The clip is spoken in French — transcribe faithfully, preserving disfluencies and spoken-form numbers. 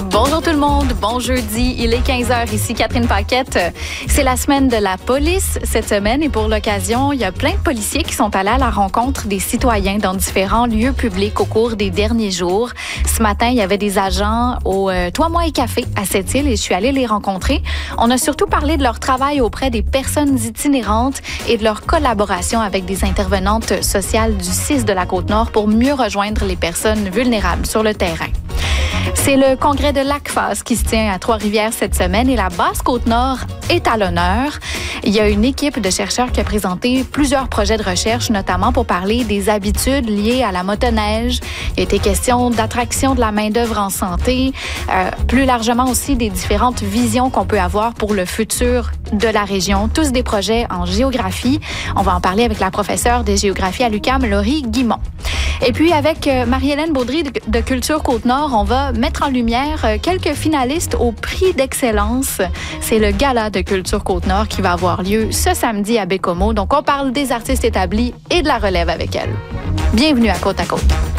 Bonjour tout le monde, bon jeudi, il est quinze heures, ici Catherine Paquette. C'est la semaine de la police cette semaine et pour l'occasion, il y a plein de policiers qui sont allés à la rencontre des citoyens dans différents lieux publics au cours des derniers jours. Ce matin, il y avait des agents au euh, Toi, moi et Café à Sept-Îles et je suis allée les rencontrer. On a surtout parlé de leur travail auprès des personnes itinérantes et de leur collaboration avec des intervenantes sociales du C I S de la Côte-Nord pour mieux rejoindre les personnes vulnérables sur le terrain. C'est le congrès de l'ACFAS qui se tient à Trois-Rivières cette semaine et la Basse-Côte-Nord est à l'honneur. Il y a une équipe de chercheurs qui a présenté plusieurs projets de recherche, notamment pour parler des habitudes liées à la motoneige. Il a été question d'attraction de la main-d'œuvre en santé, euh, plus largement aussi des différentes visions qu'on peut avoir pour le futur de la région. Tous des projets en géographie. On va en parler avec la professeure de géographie à l'U Q A M, Laurie Guimont. Et puis, avec Marie-Hélène Baudry de Culture Côte-Nord, on va mettre en lumière quelques finalistes au prix d'excellence. C'est le gala de Culture Côte-Nord qui va avoir lieu ce samedi à Bécomo. Donc, on parle des artistes établis et de la relève avec elle. Bienvenue à Côte à Côte.